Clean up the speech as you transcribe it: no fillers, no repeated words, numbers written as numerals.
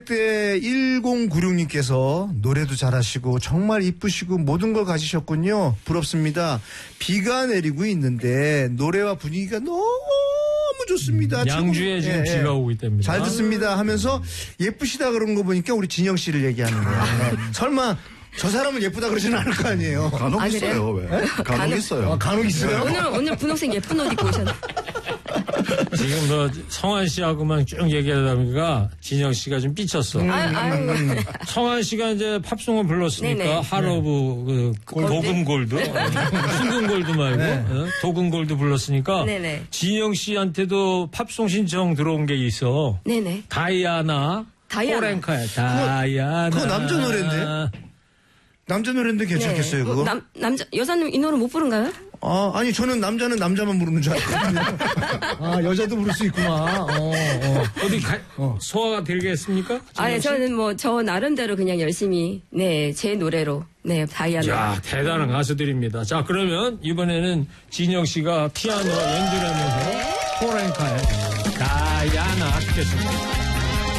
때 1096님께서 노래도 잘하시고 정말 이쁘시고 모든 걸 가지셨군요. 부럽습니다. 비가 내리고 있는데 노래와 분위기가 너무 좋습니다. 양주에 지금 비가 오고 있답니다. 잘 듣습니다 하면서 예쁘시다 그런 거 보니까 우리 진영 씨를 얘기하는 거예요. 설마 저 사람은 예쁘다 그러지는 않을 거 아니에요. 간혹 있어요. 왜? 간혹 있어요. 간혹 있어요? 오늘 분홍색 예쁜 옷 입고 오셨네. 지금 너 성환 씨하고만 쭉 얘기하다 보니까 진영 씨가 좀 삐쳤어. 성환 씨가 이제 팝송을 불렀으니까 네네. 하로브 도금골드, 순금골드 말고 도금골드 불렀으니까 네네. 진영 씨한테도 팝송 신청 들어온 게 있어. 네네. 다이아나. 호랭카야. 다이아나. 그거 남자 노래인데? 남자 노래인데 괜찮겠어요, 그거? 여자님 이 노래 못 부른가요? 아니, 저는 남자는 남자만 부르는 줄 알았거든요. 여자도 부를 수 있구나. 어디 소화가 되겠습니까? 아니, 저는 저 나름대로 그냥 열심히, 제 노래로, 다이아나. 야, 대단한 가수들입니다. 자, 그러면 이번에는 진영 씨가 피아노 연주하면서 호랭카의 다이아나 듣겠습니다.